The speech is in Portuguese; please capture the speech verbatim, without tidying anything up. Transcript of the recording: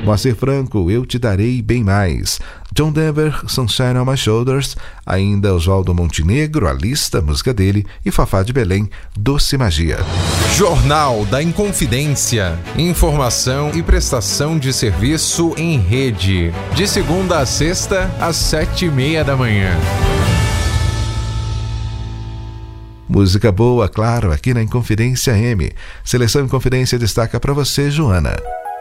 Moacir Franco, Eu Te Darei Bem Mais. John Denver, Sunshine on My Shoulders. Ainda Oswaldo Montenegro, A Lista, música dele. E Fafá de Belém, Doce Magia. Jornal da Inconfidência. Informação e prestação de serviço em rede. De segunda a sexta, às sete e meia da manhã. Música boa, claro, aqui na Inconfidência M. Seleção Inconfidência destaca para você, Joana.